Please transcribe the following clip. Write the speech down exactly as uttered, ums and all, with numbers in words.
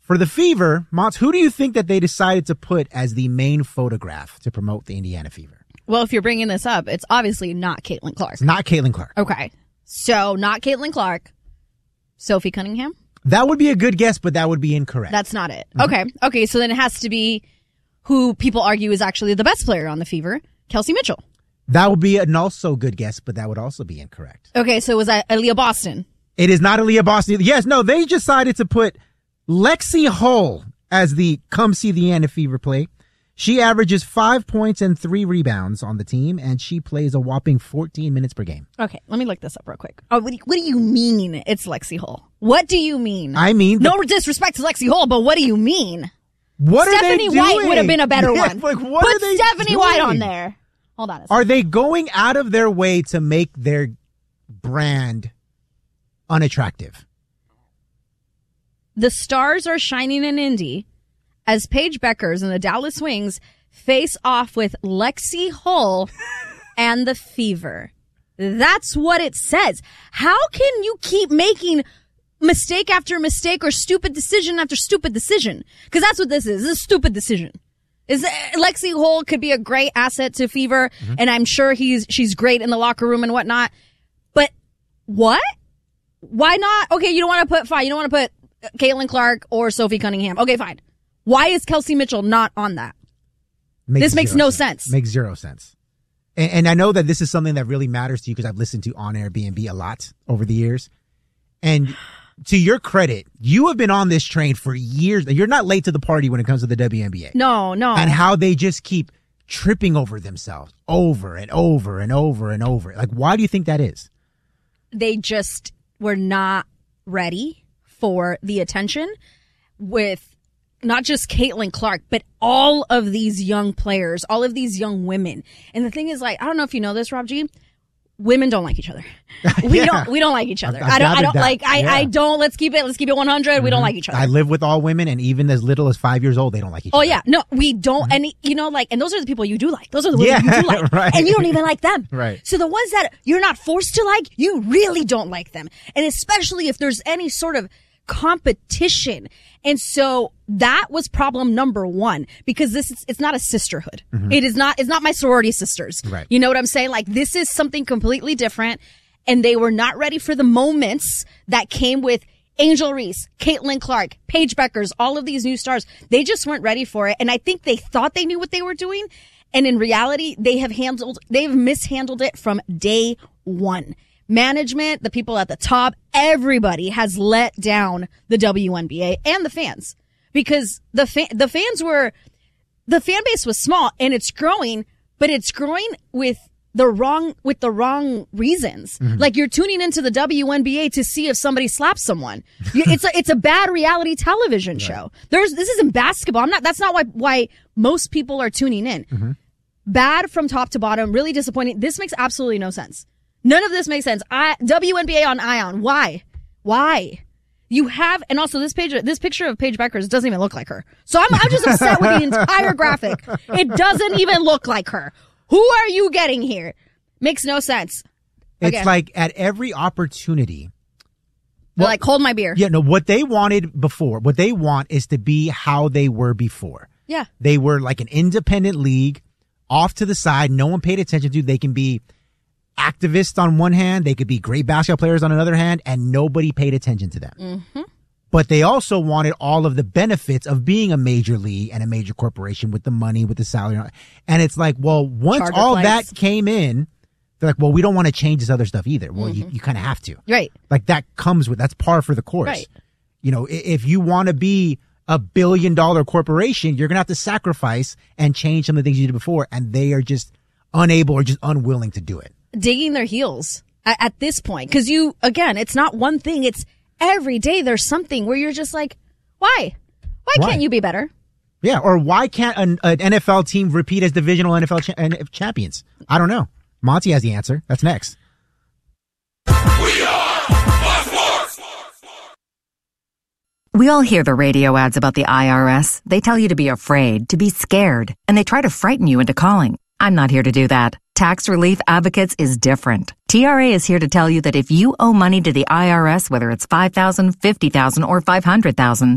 For the Fever, Montz, who do you think that they decided to put as the main photograph to promote the Indiana Fever? Well, if you're bringing this up, it's obviously not Caitlin Clark. It's not Caitlin Clark. Okay. So, not Caitlin Clark. Sophie Cunningham? That would be a good guess, but that would be incorrect. That's not it. Mm-hmm. Okay. Okay, so then it has to be who people argue is actually the best player on the Fever, Kelsey Mitchell. That would be an also good guess, but that would also be incorrect. Okay, so was that Aaliyah Boston? It is not Aaliyah Boston. Yes, no, they decided to put Lexi Hull as the come see the Indiana Fever play. She averages five points and three rebounds on the team, and she plays a whopping fourteen minutes per game. Okay, let me look this up real quick. Oh, what do you, what do you mean it's Lexi Hull? What do you mean? I mean... No the, disrespect to Lexi Hull, but what do you mean? What Stephanie are they doing? White would have been a better yeah, one. Like, what Put are they Stephanie doing? White on there. Hold on a second. Are they going out of their way to make their brand unattractive? The stars are shining in Indy as Paige Beckers and the Dallas Wings face off with Lexi Hull and the Fever. That's what it says. How can you keep making mistake after mistake or stupid decision after stupid decision? Because that's what this is. This is a stupid decision. Is Lexi Hull could be a great asset to Fever, mm-hmm. and I'm sure he's she's great in the locker room and whatnot. But what? Why not? Okay, you don't want to put fine. You don't want to put Caitlin Clark or Sophie Cunningham. Okay, fine. Why is Kelsey Mitchell not on that? Makes this makes no sense. sense. Makes zero sense. And, and I know that this is something that really matters to you because I've listened to On Airbnb a lot over the years. And to your credit, you have been on this train for years. You're not late to the party when it comes to the W N B A. No, no. And how they just keep tripping over themselves over and over and over and over. Like, why do you think that is? They just were not ready for the attention with not just Caitlin Clark, but all of these young players, all of these young women. And the thing is, like, I don't know if you know this, Rob G. Women don't like each other. We yeah. don't. We don't like each other. I've, I've I don't. I don't that. like. I. Yeah. I don't. Let's keep it. Let's keep it one hundred. Mm-hmm. We don't like each other. I live with all women, and even as little as five years old, they don't like each oh, other. Oh yeah, no, we don't. Mm-hmm. And you know, like, and those are the people you do like. Those are the women yeah, you do like, right. and you don't even like them. Right. So the ones that you're not forced to like, you really don't like them, and especially if there's any sort of competition. And so that was problem number one, because this is, it's not a sisterhood. Mm-hmm. It is not, it's not my sorority sisters. Right. You know what I'm saying? Like, this is something completely different, and they were not ready for the moments that came with Angel Reese, Caitlin Clark, Paige Beckers, all of these new stars. They just weren't ready for it. And I think they thought they knew what they were doing. And in reality, they have handled, they've mishandled it from day one. Management, the people at the top, everybody has let down the W N B A and the fans, because the fa- the fans were, the fan base was small and it's growing, but it's growing with the wrong, with the wrong reasons. Mm-hmm. Like, you're tuning into the W N B A to see if somebody slaps someone. It's a, it's a bad reality television right. show. There's, this isn't basketball. I'm not, that's not why, why most people are tuning in. Mm-hmm. Bad from top to bottom, really disappointing. This makes absolutely no sense. None of this makes sense. I, W N B A on Ion. Why? Why? You have, and also this page, this picture of Paige Beckers doesn't even look like her. So I'm, I'm just upset with the entire graphic. It doesn't even look like her. Who are you getting here? Makes no sense. It's Again. Like at every opportunity. They're well, like, hold my beer. Yeah, no, what they wanted before, what they want is to be how they were before. Yeah. They were like an independent league off to the side. No one paid attention to. They can be activists on one hand, they could be great basketball players on another hand, and nobody paid attention to them. Mm-hmm. But they also wanted all of the benefits of being a major league and a major corporation with the money, with the salary. And it's like, well, once Charter all flights. that came in, they're like, well, we don't want to change this other stuff either. Well, mm-hmm. you, you kind of have to. Right. Like, that comes with, that's par for the course. Right. You know, if you want to be a billion dollar corporation, you're going to have to sacrifice and change some of the things you did before. And they are just unable or just unwilling to do it. Digging their heels at, at this point. Because you, again, it's not one thing. It's every day there's something where you're just like, why? Why, why? can't you be better? Yeah, or why can't an, an N F L team repeat as divisional N F L cha- champions? I don't know. Monty has the answer. That's next. We are Fox Sports. We all hear the radio ads about the I R S. They tell you to be afraid, to be scared, and they try to frighten you into calling. I'm not here to do that. Tax Relief Advocates is different. T R A is here to tell you that if you owe money to the I R S, whether it's five thousand dollars, fifty thousand dollars, or five hundred thousand dollars,